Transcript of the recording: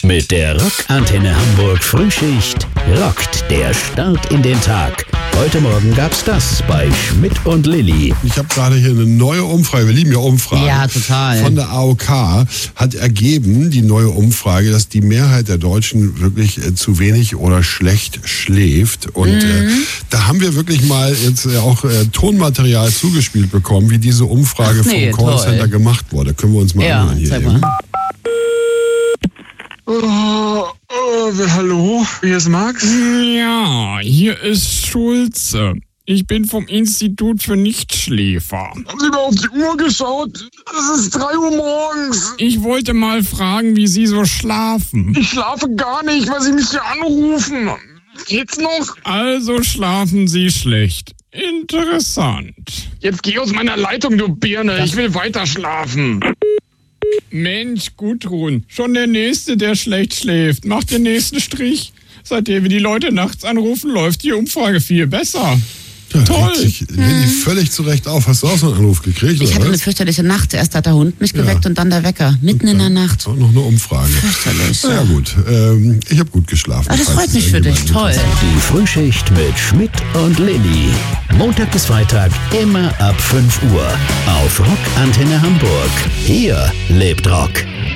Mit der Rockantenne Hamburg Frühschicht rockt der Start in den Tag. Heute Morgen gab's das bei Schmidt und Lilly. Ich habe gerade hier eine neue Umfrage, wir lieben ja Umfragen. Ja, total. Von der AOK hat ergeben, die neue Umfrage, dass die Mehrheit der Deutschen wirklich zu wenig oder schlecht schläft. Und da haben wir wirklich mal jetzt auch Tonmaterial zugespielt bekommen, wie diese Umfrage vom Callcenter gemacht wurde. Können wir uns mal anhören hier eben. Hallo, hier ist Max. Ja, hier ist Schulze. Ich bin vom Institut für Nichtschläfer. Haben Sie mal auf die Uhr geschaut? Es ist 3 Uhr morgens. Ich wollte mal fragen, wie Sie so schlafen. Ich schlafe gar nicht, weil Sie mich hier anrufen. Geht's noch? Also schlafen Sie schlecht. Interessant. Jetzt geh aus meiner Leitung, du Birne. Ich will weiter schlafen. Mensch, Gudrun, schon der Nächste, der schlecht schläft. Macht den nächsten Strich. Seitdem wir die Leute nachts anrufen, läuft die Umfrage viel besser. Ja, toll. Lilly völlig zurecht auf. Hast du auch so einen Anruf gekriegt? Ich oder hatte was? eine fürchterliche Nacht. Zuerst hat der Hund mich geweckt und dann der Wecker. Mitten in der Nacht. Auch noch eine Umfrage. Fürchterlich. Na ja, gut, ich habe gut geschlafen. Ah, das falls freut es mich für dich. irgendjemand Toll. Die Frühschicht mit Schmidt und Lilly. Montag bis Freitag immer ab 5 Uhr auf Rockantenne Hamburg. Hier lebt Rock.